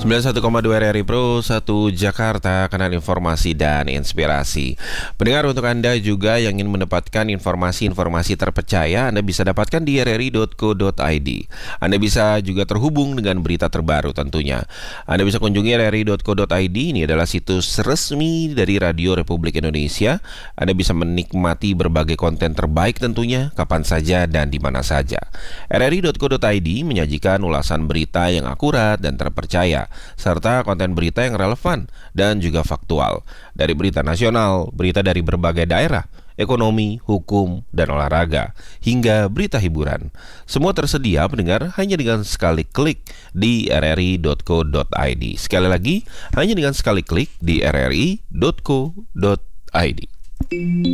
91,2 RRI Pro 1 Jakarta, kanal informasi dan inspirasi. Pendengar, untuk Anda juga yang ingin mendapatkan informasi-informasi terpercaya, Anda bisa dapatkan di rri.co.id. Anda bisa juga terhubung dengan berita terbaru tentunya. Anda bisa kunjungi rri.co.id, ini adalah situs resmi dari Radio Republik Indonesia. Anda bisa menikmati berbagai konten terbaik tentunya, kapan saja dan di mana saja. rri.co.id menyajikan ulasan berita yang akurat dan terpercaya, serta konten berita yang relevan dan juga faktual. Dari berita nasional, berita dari berbagai daerah, ekonomi, hukum, dan olahraga, hingga berita hiburan. Semua tersedia pendengar hanya dengan sekali klik di rri.co.id. Sekali lagi, hanya dengan sekali klik di rri.co.id.